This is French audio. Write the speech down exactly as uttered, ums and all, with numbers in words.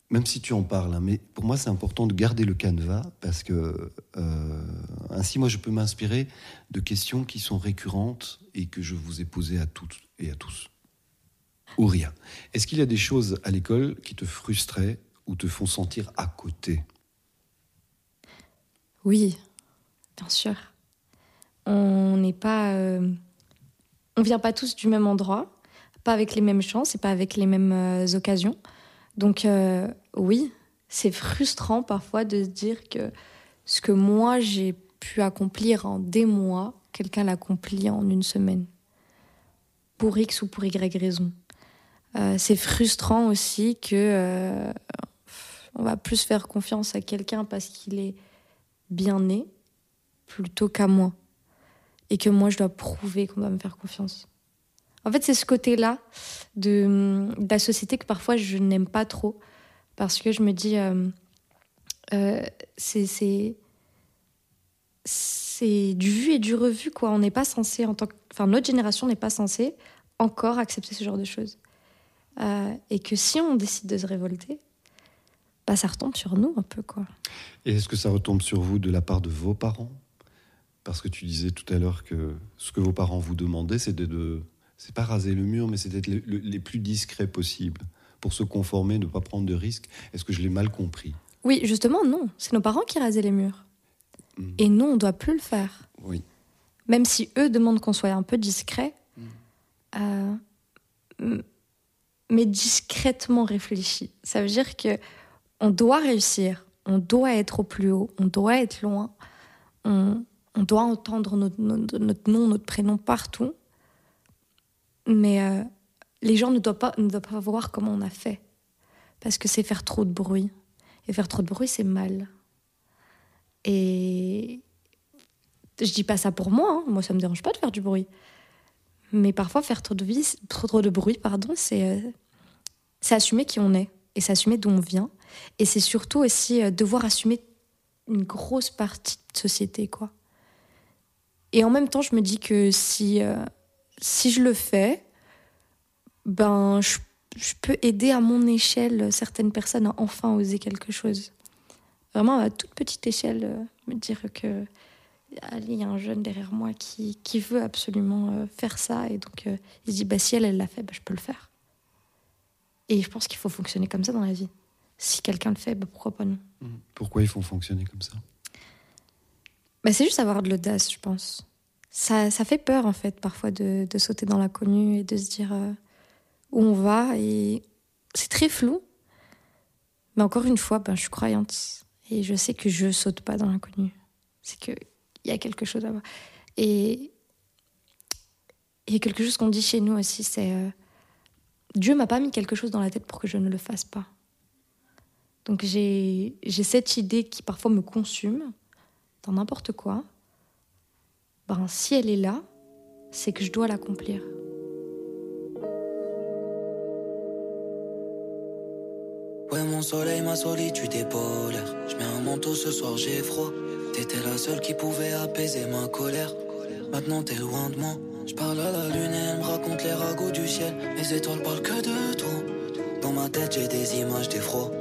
même si tu en parles, hein, mais pour moi, c'est important de garder le canevas parce que euh, ainsi, moi, je peux m'inspirer de questions qui sont récurrentes et que je vous ai posées à toutes et à tous. Ouria, est-ce qu'il y a des choses à l'école qui te frustraient ou te font sentir à côté ? Oui, bien sûr. On n'est pas... Euh, on vient pas tous du même endroit, pas avec les mêmes chances et pas avec les mêmes euh, occasions. Donc euh, oui, c'est frustrant parfois de se dire que ce que moi j'ai pu accomplir en des mois, quelqu'un l'accomplit en une semaine. Pour X ou pour Y raison. Euh, c'est frustrant aussi que euh, on va plus faire confiance à quelqu'un parce qu'il est bien né plutôt qu'à moi. Et que moi, je dois prouver qu'on doit me faire confiance. En fait, c'est ce côté-là de, de la société que parfois je n'aime pas trop. Parce que je me dis, euh, euh, c'est, c'est, c'est du vu et du revu, quoi. On n'est pas censé, en tant que, enfin, notre génération n'est pas censée encore accepter ce genre de choses. Euh, et que si on décide de se révolter, bah, ça retombe sur nous un peu, quoi. Et est-ce que ça retombe sur vous de la part de vos parents ? Parce que tu disais tout à l'heure que ce que vos parents vous demandaient, c'était de... C'est pas raser le mur, mais c'est d'être les, les plus discrets possibles pour se conformer, ne pas prendre de risques. Est-ce que je l'ai mal compris ? Oui, justement, non. C'est nos parents qui rasaient les murs. Mmh. Et nous, on ne doit plus le faire. Oui. Même si eux demandent qu'on soit un peu discret, mmh. euh, mais discrètement réfléchi. Ça veut dire qu'on doit réussir, on doit être au plus haut, on doit être loin, on... On doit entendre notre, notre, notre nom, notre prénom partout. Mais euh, les gens ne doivent, pas, ne doivent pas voir comment on a fait. Parce que c'est faire trop de bruit. Et faire trop de bruit, c'est mal. Et je dis pas ça pour moi. Hein. Moi, ça me dérange pas de faire du bruit. Mais parfois, faire trop de, vie, trop, trop de bruit, pardon, c'est, euh, c'est assumer qui on est. Et c'est assumer d'où on vient. Et c'est surtout aussi euh, devoir assumer une grosse partie de société, quoi. Et en même temps, je me dis que si, euh, si je le fais, ben, je, je peux aider à mon échelle certaines personnes à enfin oser quelque chose. Vraiment, à toute petite échelle, euh, me dire que allez, il y a un jeune derrière moi qui, qui veut absolument euh, faire ça. Et donc, euh, il se dit, bah, si elle, elle l'a fait, bah, je peux le faire. Et je pense qu'il faut fonctionner comme ça dans la vie. Si quelqu'un le fait, bah, pourquoi pas nous ? Pourquoi il faut fonctionner comme ça ? Bah, c'est juste avoir de l'audace, je pense. Ça, ça fait peur, en fait, parfois, de, de sauter dans l'inconnu et de se dire euh, où on va. Et c'est très flou. Mais encore une fois, ben, je suis croyante. Et je sais que je ne saute pas dans l'inconnu. C'est qu'il y a quelque chose à voir. Et il y a quelque chose qu'on dit chez nous aussi, c'est euh, Dieu ne m'a pas mis quelque chose dans la tête pour que je ne le fasse pas. Donc j'ai, j'ai cette idée qui parfois me consume dans n'importe quoi. Ben, si elle est là, c'est que je dois l'accomplir. Ouais, mon soleil, ma solitude est polaire. Je mets un manteau ce soir, j'ai froid. T'étais la seule qui pouvait apaiser ma colère. Maintenant t'es loin de moi. Je parle à la lune et elle me raconte les ragots du ciel. Les étoiles parlent que de toi. Dans ma tête j'ai des images d'effroi.